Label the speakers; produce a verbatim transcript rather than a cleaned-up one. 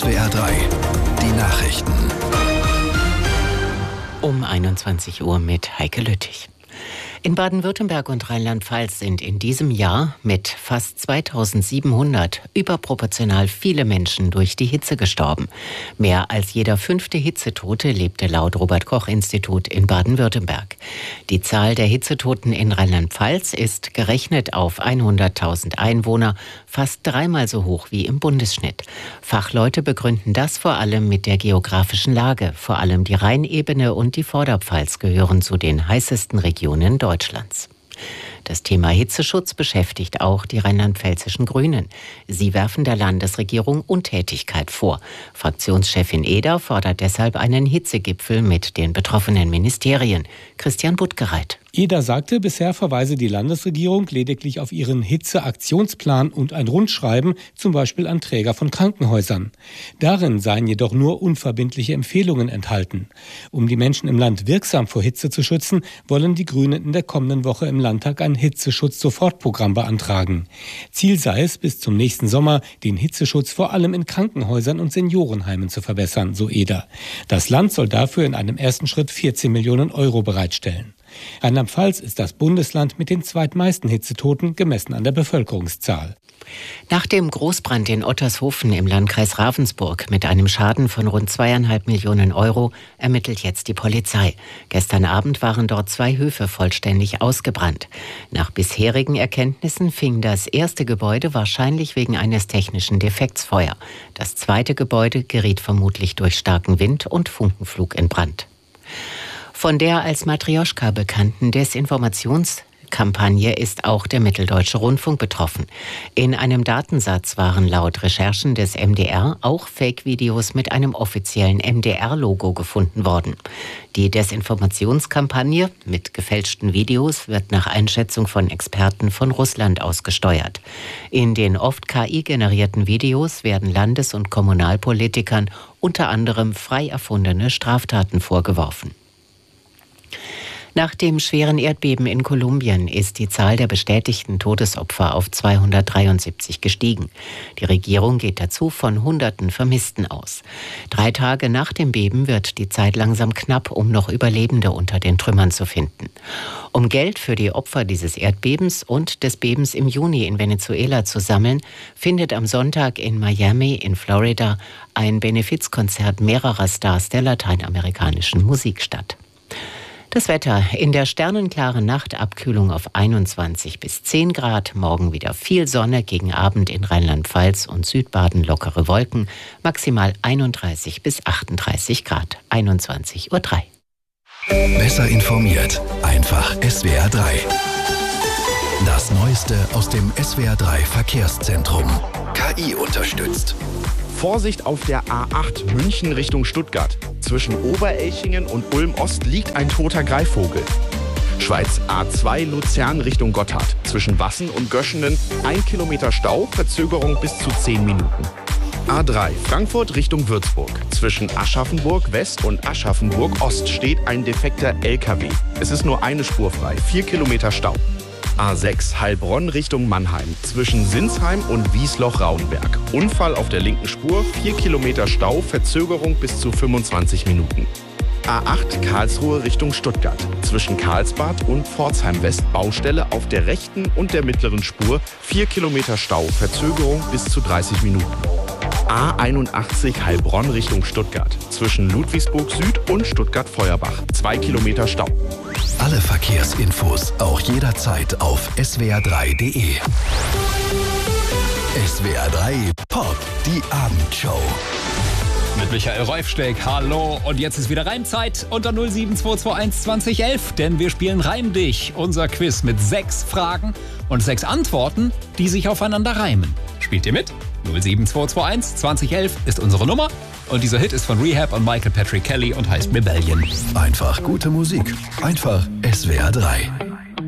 Speaker 1: W R drei, die Nachrichten.
Speaker 2: Um einundzwanzig Uhr mit Heike Lüttich. In Baden-Württemberg und Rheinland-Pfalz sind in diesem Jahr mit fast zweitausendsiebenhundert überproportional viele Menschen durch die Hitze gestorben. Mehr als jeder fünfte Hitzetote lebte laut Robert-Koch-Institut in Baden-Württemberg. Die Zahl der Hitzetoten in Rheinland-Pfalz ist gerechnet auf hunderttausend Einwohner fast dreimal so hoch wie im Bundesschnitt. Fachleute begründen das vor allem mit der geografischen Lage. Vor allem die Rheinebene und die Vorderpfalz gehören zu den heißesten Regionen Deutschlands. Das Thema Hitzeschutz beschäftigt auch die rheinland-pfälzischen Grünen. Sie werfen der Landesregierung Untätigkeit vor. Fraktionschefin Eder fordert deshalb einen Hitzegipfel mit den betroffenen Ministerien. Christian Buttgereit.
Speaker 3: Eder sagte, bisher verweise die Landesregierung lediglich auf ihren Hitzeaktionsplan und ein Rundschreiben, zum Beispiel an Träger von Krankenhäusern. Darin seien jedoch nur unverbindliche Empfehlungen enthalten. Um die Menschen im Land wirksam vor Hitze zu schützen, wollen die Grünen in der kommenden Woche im Landtag ein Hitzeschutz-Sofortprogramm beantragen. Ziel sei es, bis zum nächsten Sommer den Hitzeschutz vor allem in Krankenhäusern und Seniorenheimen zu verbessern, so Eder. Das Land soll dafür in einem ersten Schritt vierzehn Millionen Euro bereitstellen. Rheinland-Pfalz ist das Bundesland mit den zweitmeisten Hitzetoten gemessen an der Bevölkerungszahl.
Speaker 2: Nach dem Großbrand in Ottershofen im Landkreis Ravensburg mit einem Schaden von rund zweieinhalb Millionen Euro ermittelt jetzt die Polizei. Gestern Abend waren dort zwei Höfe vollständig ausgebrannt. Nach bisherigen Erkenntnissen fing das erste Gebäude wahrscheinlich wegen eines technischen Defekts Feuer. Das zweite Gebäude geriet vermutlich durch starken Wind und Funkenflug in Brand. Von der als Matrjoschka bekannten Desinformationskampagne ist auch der Mitteldeutsche Rundfunk betroffen. In einem Datensatz waren laut Recherchen des M D R auch Fake-Videos mit einem offiziellen M D R-Logo gefunden worden. Die Desinformationskampagne mit gefälschten Videos wird nach Einschätzung von Experten von Russland ausgesteuert. In den oft K I-generierten Videos werden Landes- und Kommunalpolitikern unter anderem frei erfundene Straftaten vorgeworfen. Nach dem schweren Erdbeben in Kolumbien ist die Zahl der bestätigten Todesopfer auf zweihundertdreiundsiebzig gestiegen. Die Regierung geht dazu von Hunderten Vermissten aus. Drei Tage nach dem Beben wird die Zeit langsam knapp, um noch Überlebende unter den Trümmern zu finden. Um Geld für die Opfer dieses Erdbebens und des Bebens im Juni in Venezuela zu sammeln, findet am Sonntag in Miami in Florida ein Benefizkonzert mehrerer Stars der lateinamerikanischen Musik statt. Das Wetter: in der sternenklaren Nacht Abkühlung auf einundzwanzig bis zehn Grad, morgen wieder viel Sonne, gegen Abend in Rheinland-Pfalz und Südbaden lockere Wolken, maximal einunddreißig bis achtunddreißig Grad, einundzwanzig Uhr drei.
Speaker 1: Besser informiert, einfach S W R drei. Das Neueste aus dem S W R drei Verkehrszentrum. K I unterstützt.
Speaker 4: Vorsicht auf der A acht München Richtung Stuttgart. Zwischen Oberelchingen und Ulm-Ost liegt ein toter Greifvogel. Schweiz A zwei Luzern Richtung Gotthard. Zwischen Wassen und Göschenen ein Kilometer Stau, Verzögerung bis zu zehn Minuten. A drei Frankfurt Richtung Würzburg. Zwischen Aschaffenburg West und Aschaffenburg Ost steht ein defekter L K W. Es ist nur eine Spur frei, vier Kilometer Stau. A sechs Heilbronn Richtung Mannheim. Zwischen Sinsheim und Wiesloch-Rauenberg. Unfall auf der linken Spur, vier Kilometer Stau, Verzögerung bis zu fünfundzwanzig Minuten. A acht Karlsruhe Richtung Stuttgart. Zwischen Karlsbad und Pforzheim West Baustelle auf der rechten und der mittleren Spur, vier Kilometer Stau, Verzögerung bis zu dreißig Minuten. A einundachtzig Heilbronn Richtung Stuttgart. Zwischen Ludwigsburg Süd und Stuttgart-Feuerbach. Zwei Kilometer Stau.
Speaker 1: Alle Verkehrsinfos auch jederzeit auf S W R drei punkt de. S W R drei Pop, die Abendshow.
Speaker 5: Mit Michael Reufsteck, hallo. Und jetzt ist wieder Reimzeit unter null sieben zwei zwei eins zwanzig elf, denn wir spielen Reim dich, unser Quiz mit sechs Fragen und sechs Antworten, die sich aufeinander reimen. Spielt ihr mit? null sieben zwei zwei eins zwanzig elf ist unsere Nummer. Und dieser Hit ist von Rehab und Michael Patrick Kelly und heißt Rebellion.
Speaker 1: Einfach gute Musik. Einfach S W R drei.